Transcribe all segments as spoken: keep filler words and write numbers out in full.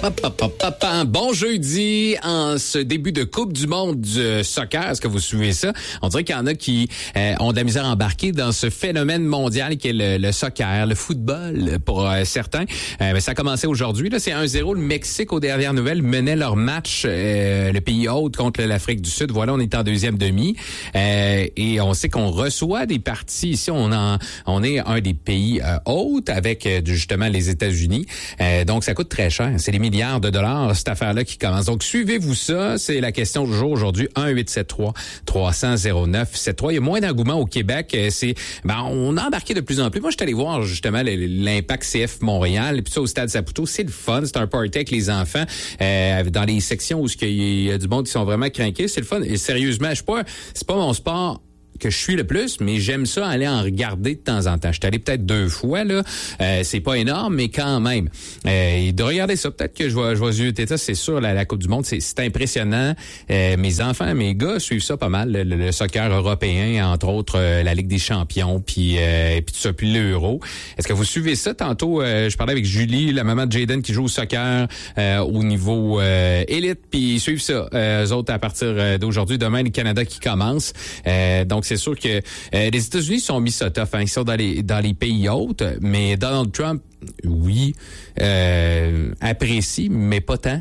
Bon jeudi en ce début de Coupe du monde du soccer. Est-ce que vous suivez ça? On dirait qu'il y en a qui euh, ont de la misère à embarquer dans ce phénomène mondial qui est le, le soccer, le football pour euh, certains. Euh, mais ça a commencé aujourd'hui. Là, c'est un zéro. Le Mexique, aux dernières nouvelles, menait leur match, euh, le pays hôte contre l'Afrique du Sud. Voilà, on est en deuxième demi. Euh, et on sait qu'on reçoit des parties. Ici, on, en, on est un des pays euh, hôtes avec euh, justement les États-Unis. Euh, donc, ça coûte très cher. C'est des milliards de dollars, cette affaire-là qui commence. Donc, suivez-vous ça. C'est la question du jour aujourd'hui. un huit sept trois trois cents zéro neuf sept trois. Il y a moins d'engouement au Québec. C'est, ben, on a embarqué de plus en plus. Moi, je suis allé voir, justement, l'Impact C F Montréal. Et puis ça, au Stade Saputo, c'est le fun. C'est un party avec les enfants. Euh, dans les sections où il y a du monde qui sont vraiment craqués. C'est le fun. Et sérieusement, je suis pas, c'est pas mon sport que je suis le plus, mais j'aime ça aller en regarder de temps en temps. Je suis allé peut-être deux fois, là. Euh, c'est pas énorme, mais quand même. Euh, et de regarder ça, peut-être que je vais, je vais zioter ça, c'est sûr, la, la Coupe du monde, c'est, c'est impressionnant. Euh, mes enfants, mes gars suivent ça pas mal, le, le soccer européen, entre autres, euh, la Ligue des champions, puis euh, puis tout ça, puis l'Euro. Est-ce que vous suivez ça? Tantôt, euh, je parlais avec Julie, la maman de Jaden, qui joue au soccer euh, au niveau euh, élite, puis ils suivent ça. Euh, eux autres, à partir d'aujourd'hui, demain, le Canada qui commence. Euh, donc, c'est sûr que euh, les États-Unis sont mis ça tough, hein. Ils sont dans les dans les pays hôtes, mais Donald Trump, oui, euh, apprécie, mais pas tant.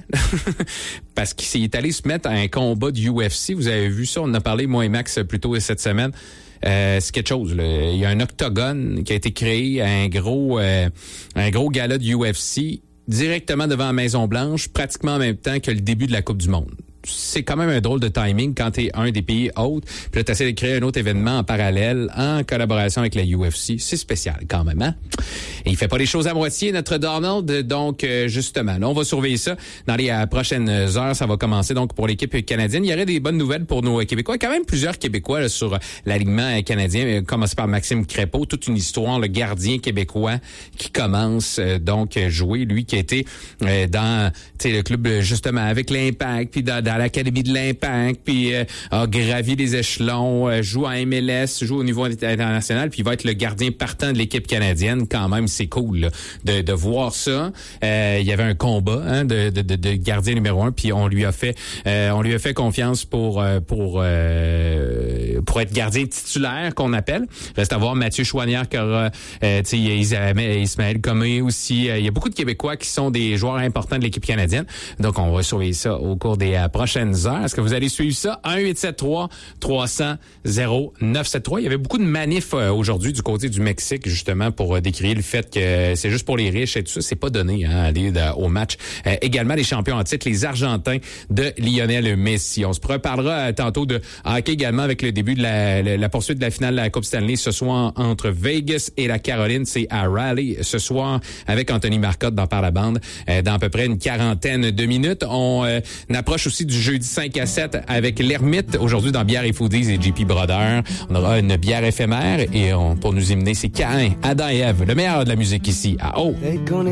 Parce qu'il est allé se mettre à un combat du U F C. Vous avez vu ça, on en a parlé, moi et Max, plus tôt cette semaine. Euh, c'est quelque chose, là. Il y a un octogone qui a été créé, un gros, euh, un gros gala du U F C, directement devant la Maison-Blanche, pratiquement en même temps que le début de la Coupe du monde. C'est quand même un drôle de timing quand t'es un des pays hôtes. Puis là, t'essaies de créer un autre événement en parallèle, en collaboration avec la U F C. C'est spécial quand même, hein? Et il fait pas les choses à moitié, notre Donald. Donc, euh, justement, là, on va surveiller ça dans les euh, prochaines heures. Ça va commencer donc pour l'équipe canadienne. Il y aurait des bonnes nouvelles pour nos Québécois. Quand même plusieurs Québécois là, sur l'alignement canadien. Commencé par Maxime Crépeau. Toute une histoire, le gardien québécois qui commence euh, donc jouer. Lui qui a été euh, dans le club, justement, avec l'Impact, puis dans, dans à l'Académie de l'Impact, puis euh, a gravi les échelons, euh, joue en M L S, joue au niveau international, puis il va être le gardien partant de l'équipe canadienne. Quand même, c'est cool là, de, de voir ça. Euh, il y avait un combat hein, de, de, de, de gardien numéro un, puis on lui a fait euh, on lui a fait confiance pour euh, pour euh, pour être gardien titulaire qu'on appelle. Reste à voir Mathieu Chouanière, qui aura, euh, tu sais, Ismaël Comé aussi. Il y a beaucoup de Québécois qui sont des joueurs importants de l'équipe canadienne. Donc, on va surveiller ça au cours des euh, prochaines heures. Est-ce que vous allez suivre ça? un huit sept trois trois cents zéro neuf sept trois. Il y avait beaucoup de manifs euh, aujourd'hui du côté du Mexique, justement, pour euh, décrire le fait que c'est juste pour les riches et tout ça. C'est pas donné, hein, aller de, au match. Euh, également, les champions en titre, les Argentins de Lionel Messi. On se reparlera euh, tantôt de hockey également avec le début de la, la, la poursuite de la finale de la Coupe Stanley ce soir entre Vegas et la Caroline. C'est à Raleigh ce soir avec Anthony Marcotte dans Par la bande euh, dans à peu près une quarantaine de minutes. On euh, approche aussi du jeudi cinq à sept avec l'Ermite. Aujourd'hui, dans Bière et Foodies et J P Brother, on aura une bière éphémère et on, pour nous y mener, c'est Caïn, Adam et Ève, le meilleur de la musique ici à O.